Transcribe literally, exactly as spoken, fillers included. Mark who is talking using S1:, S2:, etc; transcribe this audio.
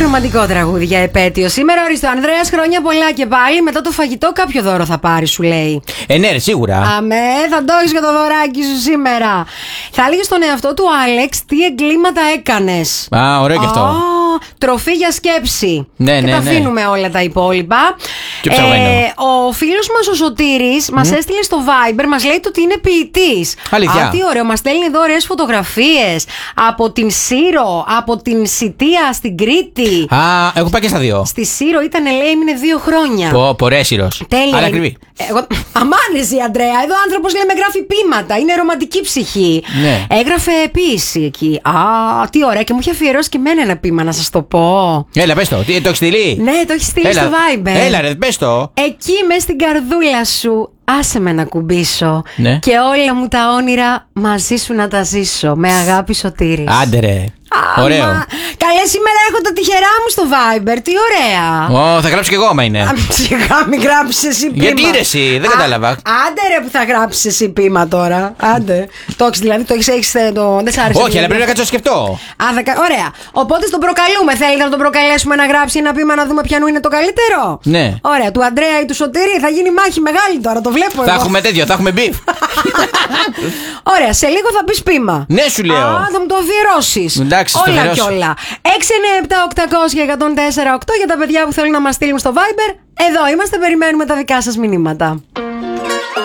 S1: Ρομαντικό τραγούδι για επέτειο. Σήμερα οριστό Ανδρέας, χρόνια πολλά και πάλι. Μετά το φαγητό, κάποιο δώρο θα πάρει, σου λέει.
S2: Ε, ναι, ρε, σίγουρα.
S1: Αμέ, θα το έχεις και το δωράκι σου σήμερα. Θα έλεγε στον εαυτό του Άλεξ τι εγκλήματα έκανες.
S2: Α, ωραίο και αυτό.
S1: Oh, τροφή για σκέψη.
S2: Ναι,
S1: και
S2: ναι,
S1: τα
S2: ναι.
S1: αφήνουμε όλα τα υπόλοιπα.
S2: Και ε,
S1: ο φίλος μας ο Σωτήρης mm. μας έστειλε στο Viber, μας λέει ότι είναι ποιητής.
S2: Αλήθεια.
S1: Α, τι ωραίο, μας στέλνει εδώ ωραίες φωτογραφίες από την Σύρο, από την Σιτία στην Κρήτη.
S2: Α, έχω πάει και στα δύο.
S1: Στη Σύρο ήταν, λέει, έμεινε δύο χρόνια.
S2: Πω, πορέ Σύρος.
S1: Τέλεια.
S2: Αλλά ακριβή.
S1: Εγώ... Αμάνεση, Αντρέα. Εδώ ο άνθρωπος, λέμε, γράφει ποίηματα. Είναι ρομαντική ψυχή.
S2: Ναι.
S1: Έγραφε ποίηση εκεί. Α, τι ωραία. Και μου είχε αφιερώσει και εμένα ένα ποίημα, να σας το πω.
S2: Έλα, πες το. Τι, το έχει στείλει.
S1: Ναι, το έχει στείλει
S2: Έλα.
S1: στο Viber.
S2: Έλα, ρε, πες το.
S1: Εκεί μες στην καρδούλα σου, άσε με να κουμπίσω.
S2: Ναι.
S1: Και όλα μου τα όνειρα μαζί σου να τα ζήσω. Με αγάπη, Σωτήρης.
S2: Άντε, ρε.
S1: Άμα.
S2: Ωραίο.
S1: Καλέ, σήμερα έχω τα τυχερά μου στο Viber. Τι ωραία.
S2: Ω, θα γράψω κι εγώ, άμα είναι.
S1: Σιγά, μην γράψεις εσύ ποίημα.
S2: Γιατί ρε, εσύ, δεν
S1: Α,
S2: κατάλαβα.
S1: Άντε, ρε, που θα γράψεις εσύ ποίημα τώρα. Άντε. Το έχεις, δηλαδή, το έχεις, έχεις το. Δεν σ' άρεσε.
S2: Όχι, αλλά
S1: δηλαδή.
S2: πρέπει να κάτσω να σκεφτώ.
S1: Α, θα... Ωραία. Οπότε τον προκαλούμε. Θέλετε να τον προκαλέσουμε να γράψει ένα ποίημα να δούμε ποιανού είναι το καλύτερο.
S2: Ναι.
S1: Ωραία. Του Αντρέα ή του Σωτήρη θα γίνει μάχη μεγάλη τώρα. Το βλέπω
S2: Θα
S1: εγώ.
S2: έχουμε τέτοιο, θα έχουμε μπιφ.
S1: Ωραία. Σε λίγο θα πεις ποίημα.
S2: Ναι, σου λέω.
S1: Α, θα μου το αφιερώσεις.
S2: Εντάξει, στο
S1: όλα
S2: αφιερώσω.
S1: και όλα. έξι εννιά επτά οκτακόσια εκατόν τέσσερα οκτώ για τα παιδιά που θέλουν να μας στείλουν στο Viber. Εδώ είμαστε, περιμένουμε τα δικά σας μηνύματα.